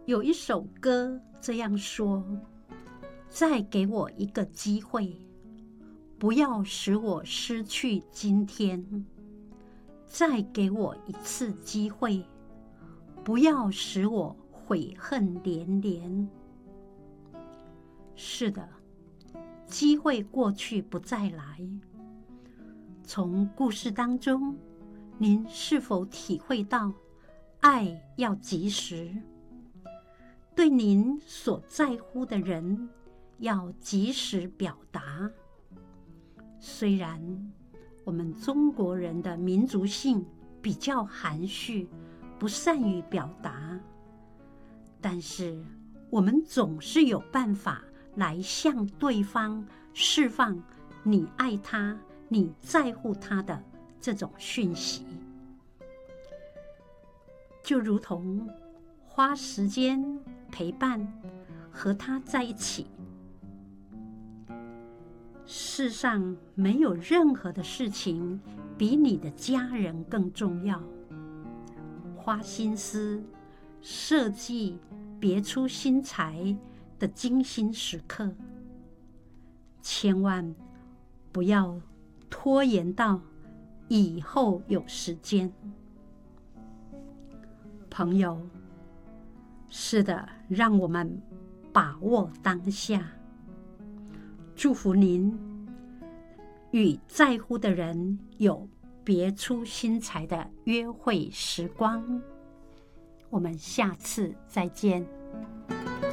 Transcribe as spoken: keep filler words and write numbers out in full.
有一首歌这样说：再给我一个机会，不要使我失去今天。再给我一次机会，不要使我悔恨连连。是的，机会过去不再来。从故事当中，您是否体会到爱要及时？对您所在乎的人要及时表达。虽然我们中国人的民族性比较含蓄，不善于表达，但是我们总是有办法来向对方释放你爱他、你在乎他的这种讯息。就如同花时间陪伴和他在一起，世上没有任何的事情比你的家人更重要。花心思设计别出心裁的精心时刻，千万不要拖延到以后有时间。朋友，是的，让我们把握当下。祝福您与在乎的人有别出心裁的约会时光。我们下次再见。